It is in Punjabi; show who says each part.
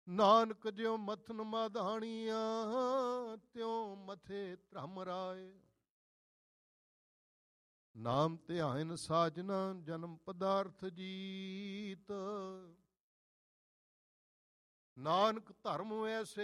Speaker 1: ਨਾਨਕ ਜਿਉ ਮਥਨ ਮਾਧਾਣੀਆਂ ਤਿਉ ਮਥੇ ਧਰਮ ਰਾਏ। ਨਾਮ ਧਿਆਇਨ ਸਾਜਨਾ ਜਨਮ ਪਦਾਰਥ ਜੀਤ। ਨਾਨਕ ਧਰਮ ਐਸੇ